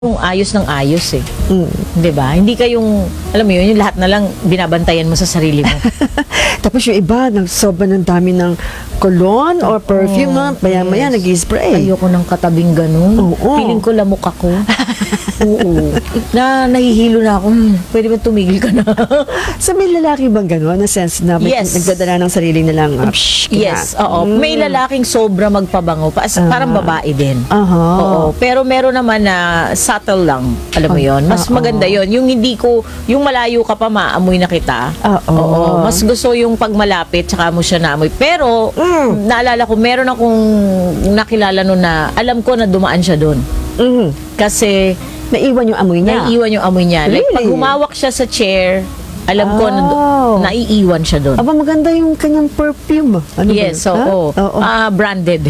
Yung ayos ng ayos eh. Mm. 'Di ba? Hindi kayong, alam mo yun, yung lahat na lang binabantayan mo sa sarili mo. Tapos yung iba, sobrang ng dami ng cologne or perfume, maya-maya nag-spray. Ayoko ng katabing ganun. Oo. Feeling ko lamok ako. Oo. Nahihilo na ako. Pwede ba tumigil ka na? So may lalaki bang gano'n na sense na may Yes. nagdadala ng sarili nilang Yes, oo. May lalaking sobra magpabango. Parang babae din. Aha. Oo. Pero meron naman na subtle lang. Alam mo yon. Mas maganda yon. Yung hindi ko, yung malayo ka pa, maamoy na kita. Oo. Mas gusto yung pag malapit, tsaka mo siya naamoy. Pero, naalala ko, meron akong nakilala nun na, alam ko na dumaan siya doon. Kasi, Naiwan yung amoy niya. naiiwan yung amoy niya. Like, pag Really? humawak siya sa chair, alam ko na naiiwan siya doon. Aba, maganda yung kanyang perfume. Ano Yes, ba? oo. Oo. Branded.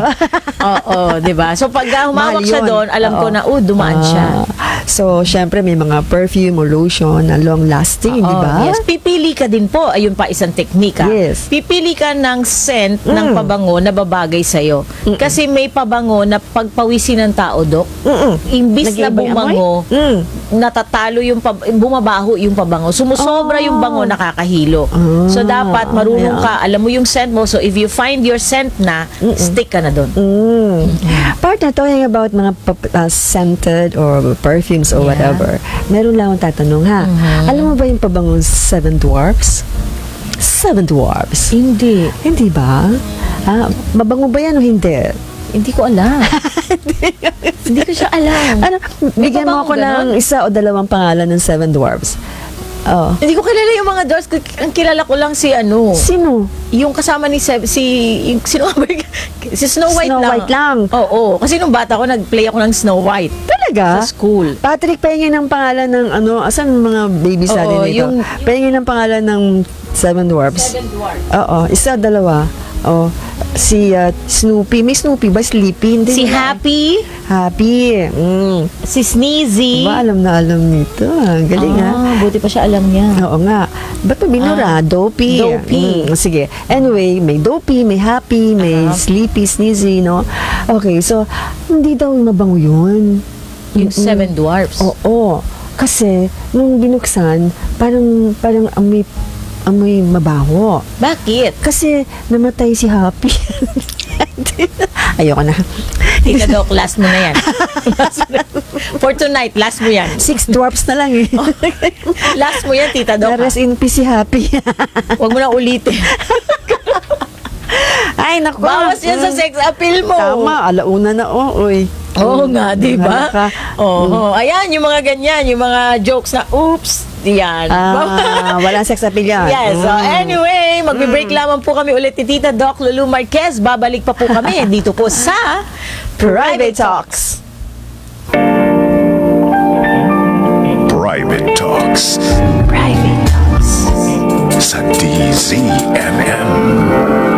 Oo, 'di ba? So pag humawak Mahal siya yun. doon, alam ko na dumaan siya. So, syempre may mga perfume or lotion na long-lasting, di ba? Yes, pipili ka din po. Ayun pa isang teknik. Yes. Pipili ka ng scent ng pabango na babagay sa iyo. Kasi may pabango na pagpawisin ng tao, Dok. Imbis na Nag-iiba yung bumango, amoy? natatalo yung bumabaho yung pabango. Sumusobra yung bango, nakakahilo. So dapat marunong ka, alam mo yung scent mo. So if you find your scent na, stick ka na doon. Partner, talking about mga scented or perfumes or whatever, meron lang akong tatanong ha. Alam mo ba yung pabangong Seven Dwarfs? Seven Dwarfs? Hindi. Hindi ba? Mabango ba yan o hindi? Hindi ko alam. Hindi ko siya alam. Ano, bigyan mo pabango ako ng ganon? isa o dalawang pangalan ng Seven Dwarfs. Oh. Hindi ko kilala yung mga doors. Ang kilala ko lang si Sino? yung kasama ni sino nga ba si Snow White Snow lang. White lang. Oo. Kasi nung bata ko, nag-play ako ng Snow White Talaga? sa school. Patrick, pahingin ng pangalan ng asan mga babies natin Oo, nito? yung- Pahingin ng pangalan ng Seven Dwarfs. Dwarfs. Oo, isa, dalawa. Oh, si Snoopy. May Snoopy ba? Sleepy? Hindi. Si Happy, Happy. si Sneezy. Ba, alam na alam nito. Galing ha. Buti pa siya alam niya. Oo nga. Ba't mo binura? Dopey. Dopey. Sige. Anyway, may Dopey, may Happy, may Sleepy, Sneezy, no? Okay, so, hindi daw mabango yun. Yung Seven Dwarfs. Oo. Kasi, nung binuksan, parang amoy mabaho. Bakit? Kasi, namatay si Happy. Ayoko na. Tita Doc, last mo na yan. For tonight, last mo yan. 6 dwarfs na lang eh. Last mo yan, Tita Doc. Rest in peace si Happy. Huwag mo na ulitin. Ay, naku. Bawas yan sa sex appeal mo. Tama, alauna na oy. Oo nga, di ba? Ka. Oo. Ayan, yung mga ganyan, yung mga jokes na, oops, yan. Walang sex appeal yan. Yes. So anyway, magbe-break lamang po kami ulit ni Tita Doc Lulu Marquez. Babalik pa po kami dito po sa Private Talks. Private Talks Private Talks. sa DZMM.